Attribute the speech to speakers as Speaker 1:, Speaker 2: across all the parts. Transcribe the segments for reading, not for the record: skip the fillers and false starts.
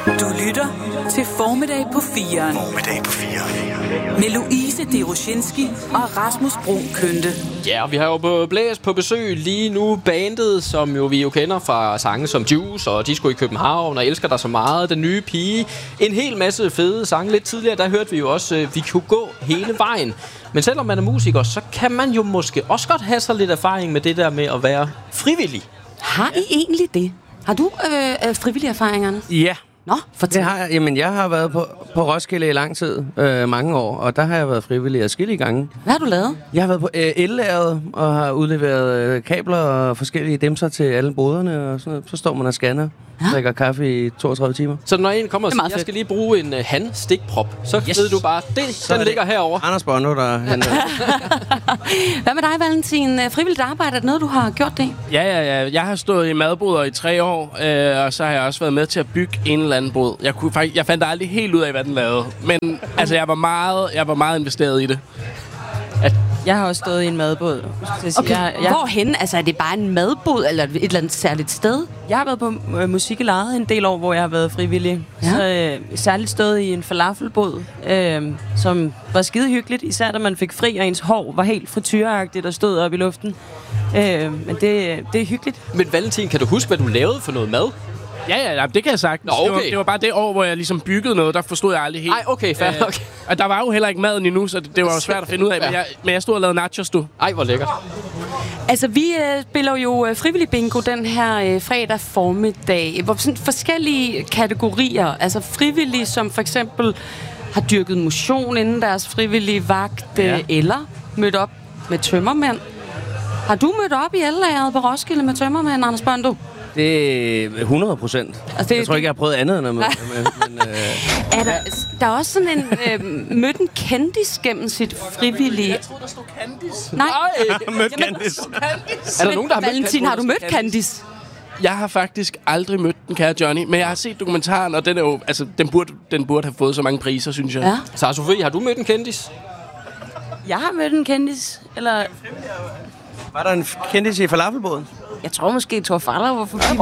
Speaker 1: Du lytter til Formiddag på 4'eren.
Speaker 2: Formiddag på 4'eren.
Speaker 1: Med Louise Deroshinski og Rasmus Brun Kønte.
Speaker 3: Ja, vi har jo på Blæs på besøg lige nu bandet, som jo vi kender fra sange som Juice og Disco i København og Elsker dig så meget, Den nye pige. En hel masse fede sange. Lidt tidligere, der hørte vi jo også, vi kunne gå hele vejen. Men selvom man er musiker, så kan man jo måske også godt have så lidt erfaring med det der med at være frivillig.
Speaker 4: Har I egentlig det? Har du frivillige erfaringer?
Speaker 5: Ja.
Speaker 4: Nå, fortæl.
Speaker 5: Det har jeg. Jamen, jeg har været på Roskilde i lang tid, mange år, og der har jeg været frivillig adskillige gange.
Speaker 4: Hvad har du lavet?
Speaker 5: Jeg har været på el-lageret og har udleveret kabler og forskellige dimser til alle boderne, og sådan noget. Så står man og scanner, drikker kaffe i 32 timer.
Speaker 3: Så når en kommer og siger, jeg skal lige bruge en handstikprop, så ved du bare, den ligger herovre.
Speaker 5: Anders Bono, der henter.
Speaker 4: Hvad med dig, Valentin? Frivilligt arbejde, er det noget, du har gjort det?
Speaker 6: Ja. Jeg har stået i madboder i 3 år, og så har jeg også været med til at bygge en eller anden bod. Jeg fandt aldrig helt ud af, hvad den lavede. Men altså, jeg var meget investeret i det.
Speaker 7: Jeg har også stået i en madbåd.
Speaker 4: Okay. Hvorhen? Altså, er det bare en madbåd, eller et eller andet særligt sted?
Speaker 7: Jeg har været på musik i lejet en del år, hvor jeg har været frivillig. Ja. Så særligt stået i en falafelbåd, som var skide hyggeligt. Især da man fik fri, og ens hår var helt frityreagtigt og stod op i luften. Men det er hyggeligt.
Speaker 3: Men Valentin, kan du huske, hvad du lavede for noget mad?
Speaker 6: Ja, det kan jeg sagtens.
Speaker 3: Nå, okay.
Speaker 6: Det var bare det år, hvor jeg ligesom byggede noget, der forstod jeg aldrig helt.
Speaker 3: Ej, okay, fair nok.
Speaker 6: Og der var jo heller ikke maden endnu, så det var jo svært at finde ud af. Men jeg stod og lavede nachos, du.
Speaker 3: Ej, hvor lækkert.
Speaker 4: Altså, vi spiller jo frivillig bingo den her fredag formiddag. Hvor sådan forskellige kategorier. Altså frivillige, som for eksempel har dyrket motion inden deres frivillige vagt, eller mødt op med tømmermænd. Har du mødt op i el-lageret på Roskilde med tømmermænd, Anders Bondo?
Speaker 5: Det er 100%. Altså, jeg tror ikke, jeg har prøvet andet end at møde.
Speaker 4: Er der er også sådan en mødt en kendis gennem sit frivillige...
Speaker 6: Jeg troede, der stod Candice.
Speaker 4: Nej.
Speaker 5: Mødt Candice.
Speaker 3: Er der nogen, der har mødt
Speaker 4: Valentin, har du mødt Candice?
Speaker 6: Jeg har faktisk aldrig mødt den kære Johnny, men jeg har set dokumentaren, og den er jo, altså, den burde have fået så mange priser, synes jeg.
Speaker 4: Ja.
Speaker 3: Så Sofie, har du mødt en kendis?
Speaker 7: Jeg har mødt en kendis, eller...
Speaker 5: Var der en kendis i falafelbåden?
Speaker 7: Jeg tror måske, Thor Farlov var forbi.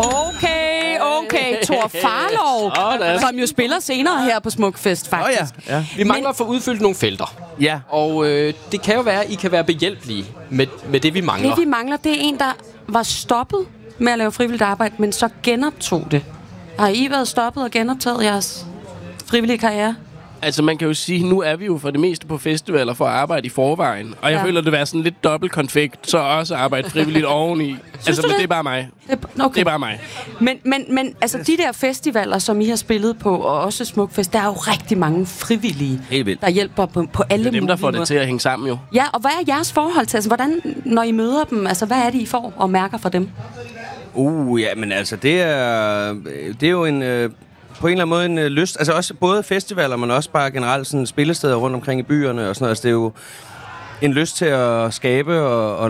Speaker 4: Okay. Thor Farlov, som jo spiller senere her på Smukfest, faktisk.
Speaker 5: Ja.
Speaker 3: Vi mangler at få udfyldt nogle felter.
Speaker 5: Ja.
Speaker 3: Og det kan jo være, at I kan være behjælpelige med det, vi mangler.
Speaker 4: Det, vi mangler, det er en, der var stoppet med at lave frivilligt arbejde, men så genoptog det. Har I været stoppet og genoptaget jeres frivillige karriere?
Speaker 6: Altså, man kan jo sige, nu er vi jo for det meste på festivaler for at arbejde i forvejen. Og jeg føler, det er sådan lidt dobbelt konfekt, så også arbejde frivilligt oveni. Altså, men det er bare mig.
Speaker 4: Okay.
Speaker 6: Det er bare mig.
Speaker 4: Men altså, de der festivaler, som I har spillet på, og også Smukfest, der er jo rigtig mange frivillige, der hjælper på alle mulige
Speaker 6: måder. Dem, der får det til at hænge sammen, jo.
Speaker 4: Ja, og hvad er jeres forhold til? Altså, hvordan, når I møder dem, altså, hvad er det, I får og mærker fra dem?
Speaker 5: Ja, men altså, det er jo en... på en eller anden måde en lyst, altså også både festivaler, men også bare generelt sådan spillesteder rundt omkring i byerne og sådan noget. Altså det er jo en lyst til at skabe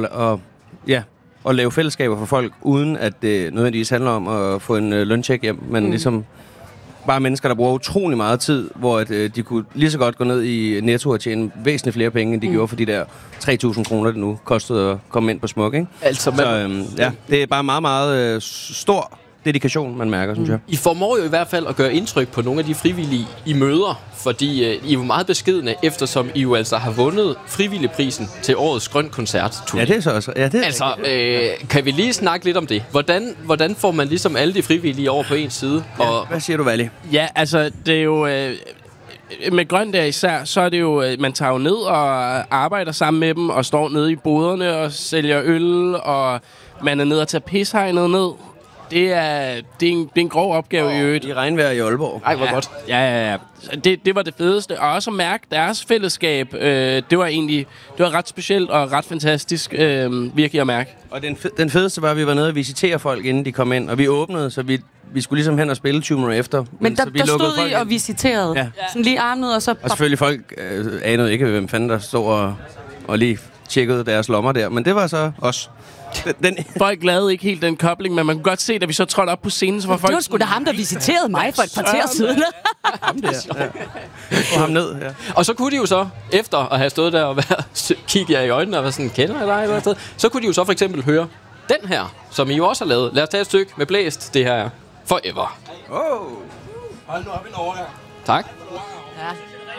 Speaker 5: og lave fællesskaber for folk, uden at det nødvendigvis handler om at få en løncheck hjem, men ligesom bare mennesker, der bruger utrolig meget tid, hvor de kunne lige så godt gå ned i Netto og tjene væsentligt flere penge, end de gjorde for de der 3.000 kroner, det nu kostede at komme ind på Smuk, ikke?
Speaker 3: Altså,
Speaker 5: så det er bare meget, meget stor dedikation, man mærker, synes jeg.
Speaker 3: I formår jo i hvert fald at gøre indtryk på nogle af de frivillige, I møder, fordi I er jo meget beskedne, eftersom I jo altså har vundet frivilligprisen til årets Grøn Koncert.
Speaker 5: Ja, det er så også. Ja, det er
Speaker 3: altså, kan vi lige snakke lidt om det? Hvordan får man ligesom alle de frivillige over på en side?
Speaker 5: Ja, hvad siger du, Vali?
Speaker 6: Ja, altså, det er jo... med Grøn der især, så er det jo, man tager jo ned og arbejder sammen med dem, og står nede i boderne og sælger øl, og man er nede og tager pishegnet ned. Det er en grov opgave i øvrigt.
Speaker 5: I regnvejr i Aalborg.
Speaker 3: Ej, hvor godt.
Speaker 6: Ja. Det var det fedeste. Og også at mærke deres fællesskab. Det var ret specielt og ret fantastisk virkelig at mærke.
Speaker 5: Og den fedeste var, at vi var nede og visitere folk, inden de kom ind. Og vi åbnede, så vi skulle ligesom hen og spille 20 minutter efter.
Speaker 4: Men der stod
Speaker 5: folk
Speaker 4: I og visiterede. Ja. Sådan lige armet og så...
Speaker 5: Og selvfølgelig folk anede ikke, hvem fanden der stod og lige tjekkede deres lommer der. Men det var så os.
Speaker 6: Folk lavede ikke helt den kobling, men man kunne godt se, da vi så trådte op på scenen, så var folk...
Speaker 4: Det var sgu da ham, der visiterede mig for et kvarter siden.
Speaker 5: Ham der, ja. Og ham ned, ja.
Speaker 3: Og så kunne de jo så, efter at have stået der og kigge jer i øjnene og være sådan, kender jeg dig? Eller så kunne de jo så for eksempel høre den her, som I jo også har lavet. Lad os tage et stykke med Blæst. Det her er Forever.
Speaker 6: Hold nu op en overgang.
Speaker 3: Tak.
Speaker 4: Ja.